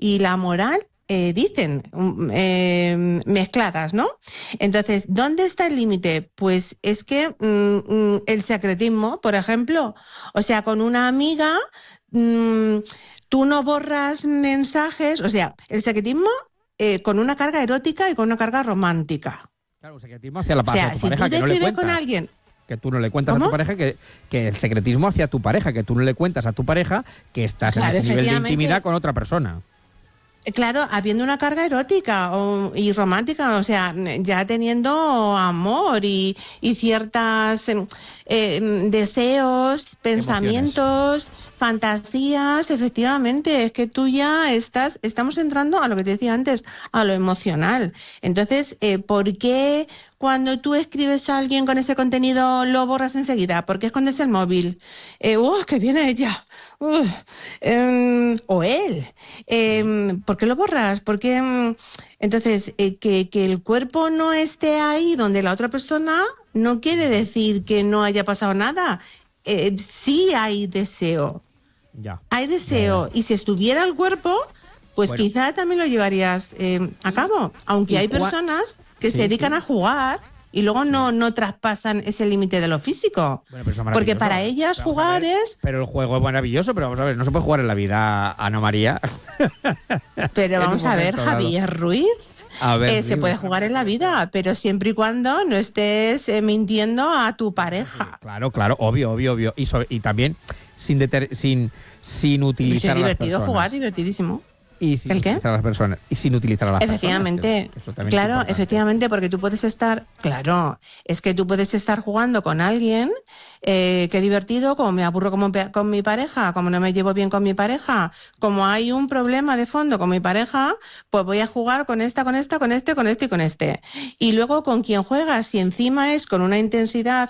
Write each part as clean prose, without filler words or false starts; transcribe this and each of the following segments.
y la moral dicen mezcladas, ¿no? Entonces, ¿dónde está el límite? Pues es que el secretismo, por ejemplo, o sea, con una amiga tú no borras mensajes, o sea, el secretismo con una carga erótica y con una carga romántica. Claro, un secretismo hacia la O sea, tu si pareja tú te que no le escribes cuentas. con alguien... Que tú no le cuentas ¿Cómo? a tu pareja, que el secretismo hacia tu pareja, que tú no le cuentas a tu pareja que estás Claro, en ese nivel de efectivamente. intimidad con otra persona. Claro, habiendo una carga erótica y romántica, o sea, ya teniendo amor y ciertas deseos, pensamientos, fantasías, efectivamente, es que tú ya estamos entrando a lo que te decía antes, a lo emocional. Entonces, ¿por qué cuando tú escribes a alguien con ese contenido lo borras enseguida? ¿Por qué escondes el móvil? Que viene ella. O él. ¿Por qué lo borras? Porque entonces que el cuerpo no esté ahí donde la otra persona no quiere decir que no haya pasado nada. Sí hay deseo. Ya. Hay deseo. Y si estuviera el cuerpo, pues Bueno. quizá también lo llevarías a cabo. Aunque hay personas que se dedican a jugar y luego no traspasan ese límite de lo físico. Bueno, pero eso es Porque maravilloso. para ellas Vamos a jugar ver, es... Pero el juego es maravilloso, pero vamos a ver, no se puede jugar en la vida, Ana María. Pero En vamos un a ver, momento dado. Javier Ruiz. A ver, Se puede jugar en la vida, pero siempre y cuando no estés mintiendo a tu pareja. Claro, obvio. Y también sin utilizar Es a las divertido personas. jugar, divertidísimo. Y sin ¿El qué? utilizar a las personas. Y sin utilizar a las Efectivamente, personas. Eso también es claro, importante. efectivamente, porque tú puedes estar, claro, es que tú puedes estar jugando con alguien, qué divertido, como me aburro con mi pareja, como no me llevo bien con mi pareja, como hay un problema de fondo con mi pareja, pues voy a jugar con esta, con este y con este. Y luego con quien juegas, si encima es con una intensidad,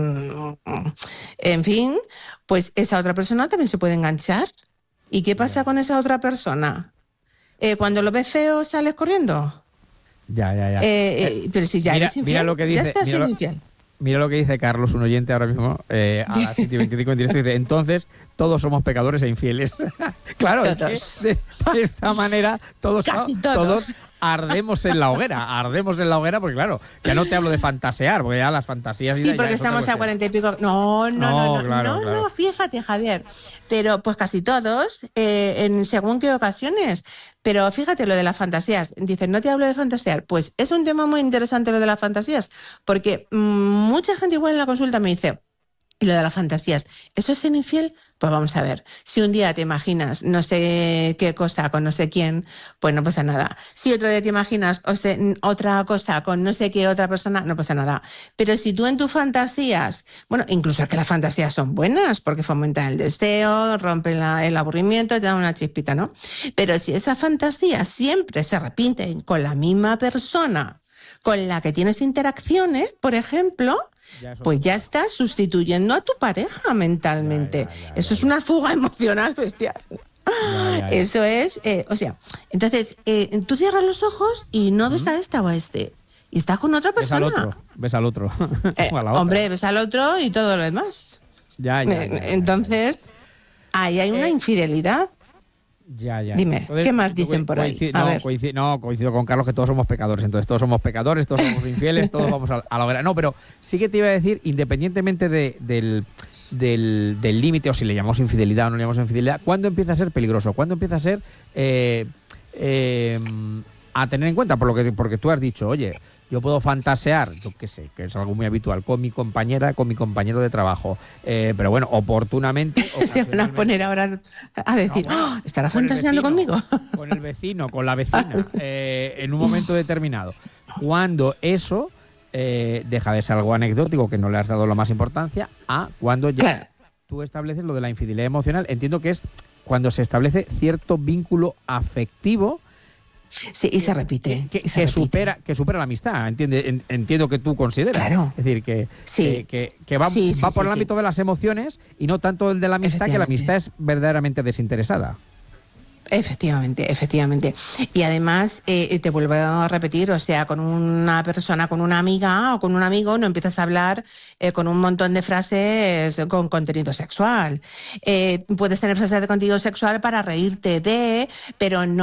en fin, pues esa otra persona también se puede enganchar. ¿Y qué pasa con esa otra persona? Cuando lo ves feo, ¿sales corriendo? Ya. Pero si ya eres infiel, mira lo que dice, ya estás siendo infiel. Mira lo que dice Carlos, un oyente ahora mismo, a las 7:25 en directo, dice, entonces todos somos pecadores e infieles. Claro, Todos. es que de esta manera Casi todos. ardemos en la hoguera, porque claro, ya no te hablo de fantasear, porque ya las fantasías... Sí, ya porque es otra estamos a cuestión. 40 y pico. No, Claro. fíjate, Javier. Pero pues casi todos, en según qué ocasiones. Pero fíjate lo de las fantasías. Dicen, no te hablo de fantasear. Pues es un tema muy interesante lo de las fantasías, porque mucha gente igual en la consulta me dice, y lo de las fantasías, ¿eso es ser infiel? Pues vamos a ver, si un día te imaginas no sé qué cosa con no sé quién, pues no pasa nada. Si otro día te imaginas otra cosa con no sé qué otra persona, no pasa nada. Pero si tú en tus fantasías, bueno, incluso es que las fantasías son buenas porque fomentan el deseo, rompen el aburrimiento, te dan una chispita, ¿no? Pero si esas fantasías siempre se repiten con la misma persona con la que tienes interacciones, por ejemplo, pues ya estás sustituyendo a tu pareja mentalmente. Eso es una fuga emocional bestial. Eso es, o sea, entonces tú cierras los ojos y no ves a esta o a este. Y estás con otra persona. Ves al otro. O a la otra. Hombre, ves al otro y todo lo demás. Entonces, ahí hay una infidelidad. Ya. Dime, Entonces, ¿qué más dicen por ahí? Coincido con Carlos que todos somos pecadores. Entonces todos somos pecadores, todos somos infieles, todos vamos a la hoguera. No, pero sí que te iba a decir, independientemente del límite, o si le llamamos infidelidad o no le llamamos infidelidad, ¿cuándo empieza a ser peligroso? ¿Cuándo empieza a ser a tener en cuenta? Porque tú has dicho, oye, yo puedo fantasear, yo qué sé, que es algo muy habitual, con mi compañera, con mi compañero de trabajo. Pero bueno, oportunamente... Se van a poner ahora a decir, ¿estará fantaseando conmigo? Con el vecino, con la vecina, en un momento determinado. Cuando eso deja de ser algo anecdótico, que no le has dado la más importancia, a cuando ya tú estableces lo de la infidelidad emocional. Entiendo que es cuando se establece cierto vínculo afectivo. Sí, y se repite. Que supera la amistad, entiendo que tú consideras. Claro. Es decir, que va por el ámbito de las emociones y no tanto el de la amistad, que la amistad es verdaderamente desinteresada. Efectivamente. Y además, te vuelvo a repetir, o sea, con una persona, con una amiga o con un amigo, no empiezas a hablar con un montón de frases con contenido sexual. Puedes tener frases de contenido sexual para reírte de, pero no